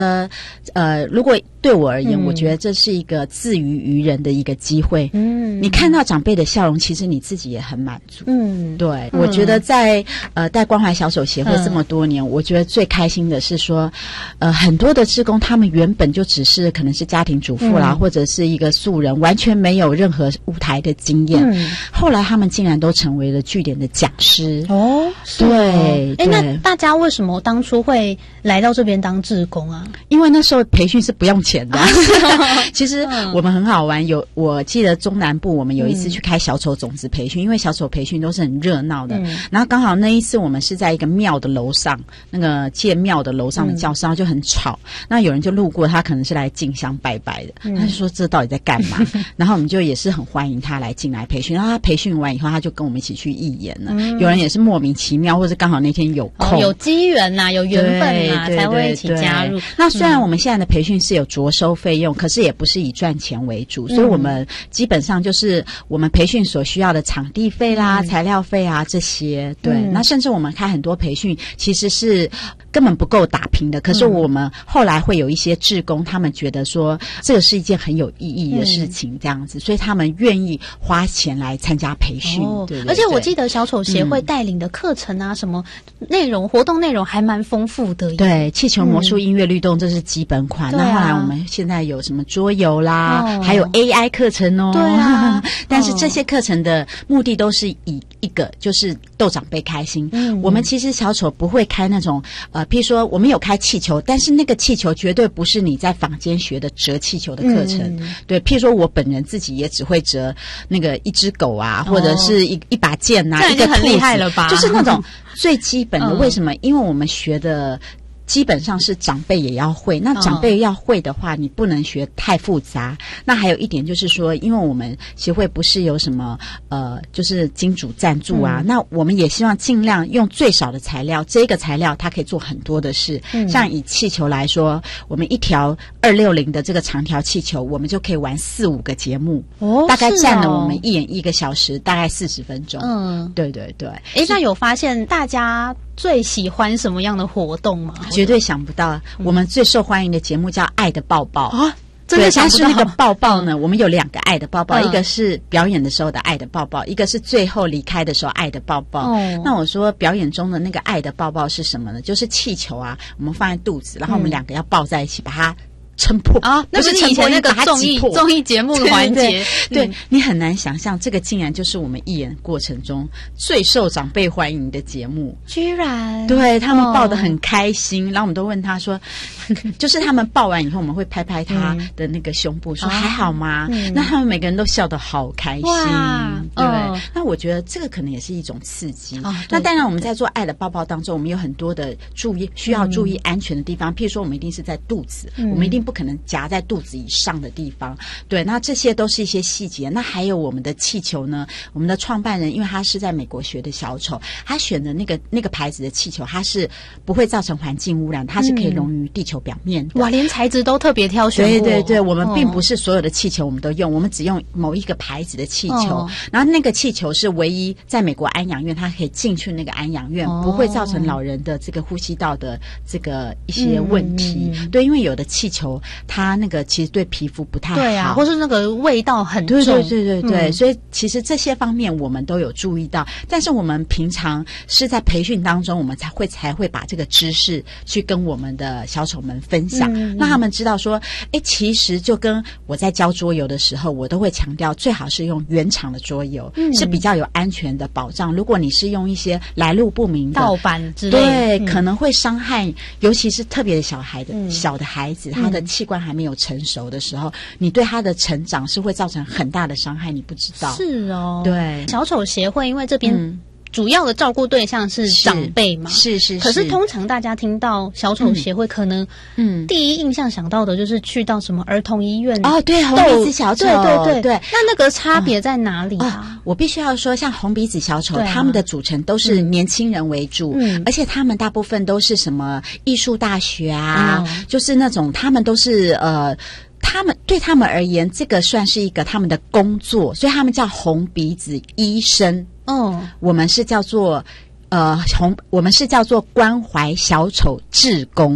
如果对我而言，我觉得这是一个自娱于人的一个机会。你看到长辈的笑容，其实你自己也很满足。对，我觉得在带关怀小手协会这么多年，我觉得最开心的是说，很多的志工他们原本就只是可能是家庭主妇啦，或者是一个素人，完全没有任何舞台的经验。后来他们竟然都成为了据点的讲师。对。 那大家为什么当初会来到这边当志工啊？ 因为那时候培训是不用钱的。其实我们很好玩，我记得中南部我们有一次去开小丑种子培训，因为小丑培训都是很热闹的。然后刚好那一次我们是在一个庙的楼上，那个建庙的楼上的教室，然后就很吵。那有人就路过，他可能是来进香拜拜的，他就说这到底在干嘛？然后我们就也是很欢迎他来进来培训。然后他培训完以后，他就跟我们一起去义演了。有人也是莫名其妙，或者刚好那天有空， 有机缘呐，有缘分呐，才会一起加入。 那虽然我们现在的培训是有着收费用，可是也不是以赚钱为主，所以我们基本上就是我们培训所需要的场地费啦、材料费啊这些。对，那甚至我们开很多培训其实是根本不够打拼的，可是我们后来会有一些志工，他们觉得说这个是一件很有意义的事情，这样子，所以他们愿意花钱来参加培训。对， 而且我记得小丑协会带领的课程啊，什么内容、活动内容还蛮丰富的。 对，气球、魔术、音乐、律动，这是基本款。那后来我们现在有什么桌游啦，还有 AI 课程哦。 对啊， 但是这些课程的目的都是以一个就是逗长辈开心。我们其实小丑不会开那种譬如说我们有开气球，但是那个气球绝对不是你在坊间学的折气球的课程。对，譬如说我本人自己也只会折那个一只狗啊，或者是一把剑啊， 这已经很厉害了吧？ 就是那种最基本的。为什么？因为我们学的基本上是长辈也要会，那长辈要会的话，你不能学太复杂。那还有一点就是说，因为我们协会不是有什么就是金主赞助啊，那我们也希望尽量用最少的材料，这个材料它可以做很多的事。像以气球来说，我们一条260的这个长条气球，我们就可以玩4-5个节目，大概占了我们一演1个小时，大概40分钟。对对对。 那有发现大家最喜欢什么样的活动吗？ 绝对想不到，我们最受欢迎的节目叫《爱的抱抱》啊！ 对， 但是那个抱抱呢，我们有2个爱的抱抱，一个是表演的时候的爱的抱抱，一个是最后离开的时候爱的抱抱。那我说表演中的那个爱的抱抱是什么呢？就是气球啊，我们放在肚子，然后我们2个要抱在一起，把它撑破啊，那是以前那个综艺节目的环节。 对，你很难想象，这个竟然就是我们义演过程中最受长辈欢迎的节目。 居然， 对，他们抱得很开心，然后我们都问他说，就是他们抱完以后，我们会拍拍他的那个胸部，说还好吗？那他们每个人都笑得好开心。对，那我觉得这个可能也是一种刺激。那当然，我们在做爱的抱抱当中，我们有很多的需要注意安全的地方，譬如说，我们一定是在肚子，我们一定不可能夹在肚子以上的地方。对，那这些都是一些细节。那还有我们的气球呢，我们的创办人因为他是在美国学的小丑，他选的那个牌子的气球，它是不会造成环境污染，它是可以溶于地球表面的。 哇，连材质都特别挑选过。 对对对，我们并不是所有的气球我们都用，我们只用某一个牌子的气球。然后那个气球是唯一在美国安养院，它可以进去那个安养院，不会造成老人的这个呼吸道的这个一些问题。对，因为有的气球它那个其实对皮肤不太好， 对啊，或是那个味道很重。 对，所以其实这些方面我们都有注意到，但是我们平常是在培训当中，我们才会把这个知识去跟我们的小丑们分享，让他们知道说，其实就跟我在教桌游的时候，我都会强调最好是用原厂的桌游，是比较有安全的保障。如果你是用一些来路不明的盗版之类的， 对，可能会伤害，尤其是特别的小的孩子，他的器官还没有成熟的时候，你对他的成长是会造成很大的伤害，你不知道。 是哦， 对， 小丑协会因为这边主要的照顾对象是长辈嘛， 是。 可是通常大家听到小丑协会，可能第一印象想到的就是去到什么儿童医院哦，对，红鼻子小丑，对。 那个差别在哪里啊？ 我必须要说，像红鼻子小丑，他们的组成都是年轻人为主，而且他们大部分都是什么艺术大学啊，就是那种他们都是对他们而言，这个算是一个他们的工作，所以他们叫红鼻子医生。我们是叫做关怀小丑志工。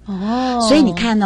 哦， 所以你看